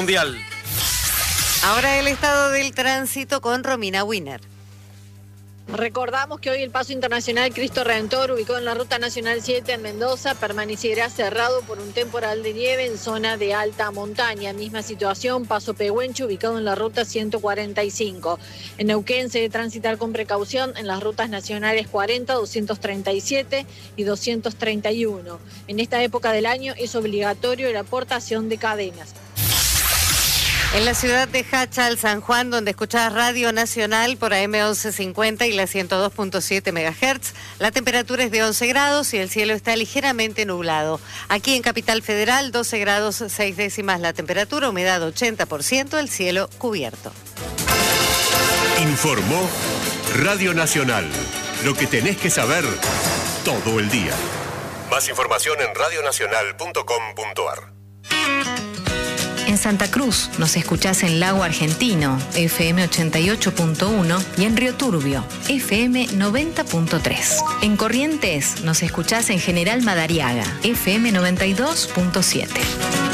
mundial. Ahora el estado del tránsito con Romina Wiener. Recordamos que hoy el paso internacional Cristo Redentor, ubicado en la Ruta Nacional 7 en Mendoza, permanecerá cerrado por un temporal de nieve en zona de alta montaña. Misma situación, paso Pehuenche, ubicado en la Ruta 145. En Neuquén se debe transitar con precaución en las rutas nacionales 40, 237 y 231. En esta época del año es obligatorio la aportación de cadenas. En la ciudad de Hachal, San Juan, donde escuchás Radio Nacional por AM 1150 y la 102.7 MHz, la temperatura es de 11 grados y el cielo está ligeramente nublado. Aquí en Capital Federal, 12 grados 6 décimas la temperatura, humedad 80%, el cielo cubierto. Informó Radio Nacional. Lo que tenés que saber todo el día. Más información en radionacional.com.ar. En Santa Cruz nos escuchás en Lago Argentino, FM 88.1 y en Río Turbio, FM 90.3. En Corrientes nos escuchás en General Madariaga, FM 92.7.